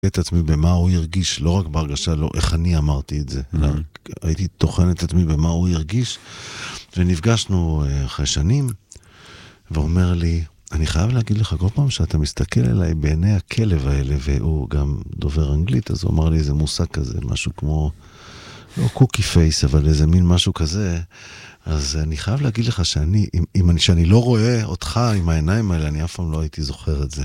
את עצמי במה הוא ירגיש, לא רק בהרגשה, לא איך אני אמרתי את זה, אלא הייתי תוכן את עצמי במה הוא ירגיש, ונפגשנו אחרי שנים, ואומר לי, אני חייב להגיד לך, כל פעם שאתה מסתכל אליי בעיני הכלב האלה, והוא גם דובר אנגלית, אז הוא אמר לי איזה מושג כזה, משהו כמו, לא קוקי פייס, אבל איזה מין משהו כזה, אז אני חייב להגיד לך שאני לא רואה אותך עם העיניים האלה, אני אף פעם לא הייתי זוכר את זה.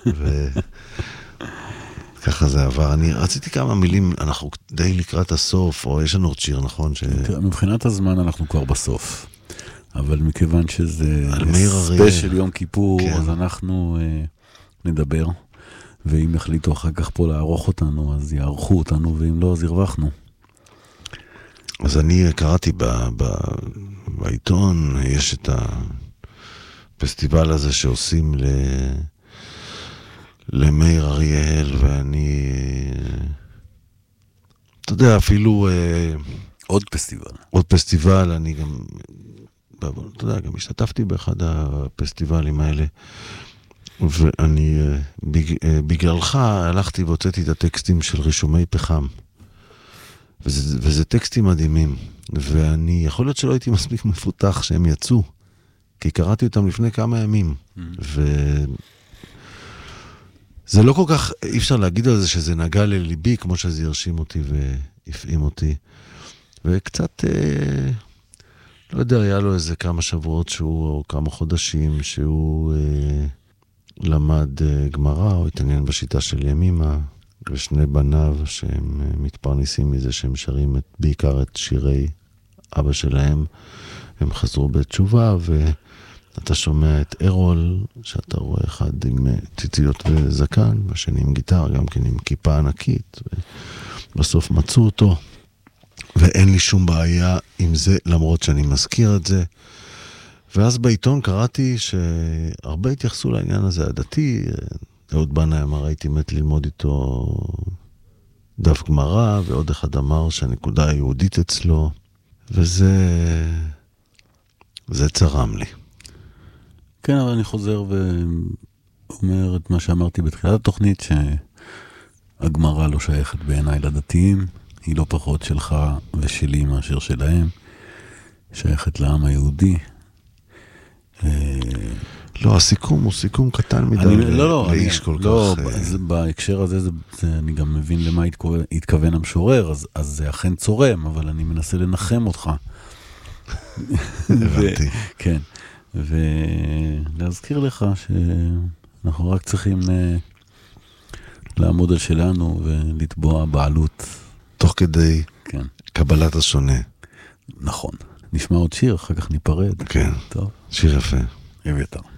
ככה זה עבר. אני רציתי כמה מילים, אנחנו די לקראת הסוף, או יש לנו עוד שיר, נכון? מבחינת הזמן אנחנו כבר בסוף. אבל מכיוון שזה ספיישל יום כיפור, אז אנחנו נדבר, ואם יחליטו אחר כך פה לערוך אותנו, אז יערכו אותנו, ואם לא, אז ירווחנו. אז אני קראתי בעיתון, יש את הפסטיבל הזה שעושים למאיר אריאל, ואני, אתה יודע, אפילו עוד פסטיבל, אני גם, אתה יודע, גם השתתפתי באחד הפסטיבלים האלה, ואני, בגללך, הלכתי והוצאתי את הטקסטים של רישומי פחם, וזה טקסטים מדהימים, ואני, יכול להיות שלא הייתי מספיק מפותח שהם יצאו, כי קראתי אותם לפני כמה ימים, זה לא כל כך, אי אפשר להגיד על זה שזה נגע לליבי, כמו שזה הרשים אותי והפעים אותי, וקצת, לא יודע, היה לו איזה כמה שבועות או כמה חודשים שהוא למד גמרא, או התעניין בשיטה של ימימה, ושני בניו שהם מתפרנסים מזה שהם שרים בעיקר את שירי אבא שלהם, הם חזרו בתשובה, ואתה שומע את אירול, שאתה רואה אחד עם ציציות וזקן, והשני עם גיטר, גם כן עם כיפה ענקית, ובסוף מצאו אותו, ואין לי שום בעיה עם זה, למרות שאני מזכיר את זה. ואז בעיתון קראתי שהרבה התייחסו לעניין הזה הדתי, אהוד בנאי אמר, הייתי מת ללמוד איתו דף גמרא, ועוד אחד אמר שהנקודה היהודית אצלו, וזה צרם לי. כן, אבל אני חוזר ואומר את מה שאמרתי בתחילת התוכנית, שהגמרא לא שייכת בעיניי לדתיים, היא לא פחות שלך ושלי מאשר שלהם, שייכת לעם היהודי. לא, הסיכום הוא סיכום קטן מדי לאיש כל כך. בהקשר הזה, אני גם מבין למה התכוון המשורר, אז זה אכן צורם, אבל אני מנסה לנחם אותך. הבנתי. כן, ולהזכיר לך שאנחנו רק צריכים לעמוד על שלנו ולטבוע בעלות. תוך כדי קבלת השונה. נכון. נשמע עוד שיר, אחר כך ניפרד. כן, טוב. שיר יפה. אביתר.